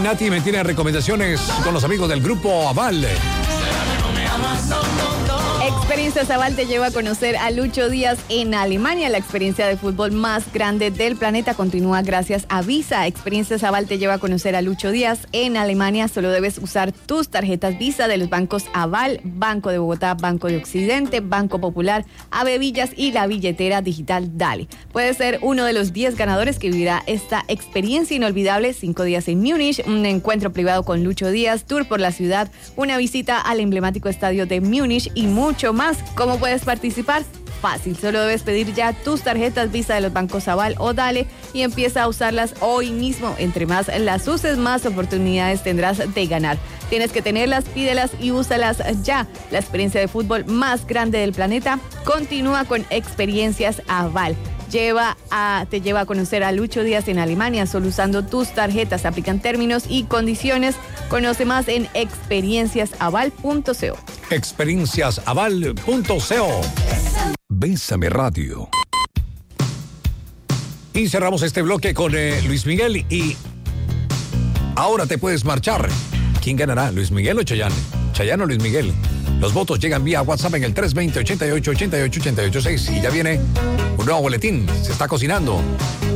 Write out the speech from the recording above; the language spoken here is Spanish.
Nati me tiene recomendaciones con los amigos del grupo Aval. Experiencias Aval te lleva a conocer a Lucho Díaz en Alemania. La experiencia de fútbol más grande del planeta continúa gracias a Visa. Experiencias Aval te lleva a conocer a Lucho Díaz en Alemania. Solo debes usar tus tarjetas Visa de los bancos Aval, Banco de Bogotá, Banco de Occidente, Banco Popular, Ave Villas y la billetera digital Dale. Puedes ser uno de los 10 ganadores que vivirá esta experiencia inolvidable. 5 días en Múnich, un encuentro privado con Lucho Díaz, tour por la ciudad, una visita al emblemático estadio de Múnich y mucho más. ¿Cómo puedes participar? Fácil, solo debes pedir ya tus tarjetas Visa de los bancos Aval o Dale y empieza a usarlas hoy mismo. Entre más las uses, más oportunidades tendrás de ganar. Tienes que tenerlas, pídelas y úsalas ya. La experiencia de fútbol más grande del planeta continúa con Experiencias Aval. Te lleva a conocer a Lucho Díaz en Alemania solo usando tus tarjetas. Aplican términos y condiciones. Conoce más en experienciasaval.co. Experienciasaval.co. Bésame Radio. Y cerramos este bloque con Luis Miguel y ahora te puedes marchar. ¿Quién ganará, Luis Miguel o Chayanne? Chayanne o Luis Miguel. Los votos llegan vía WhatsApp en el 320-88-88-886 y ya viene un nuevo boletín. Se está cocinando.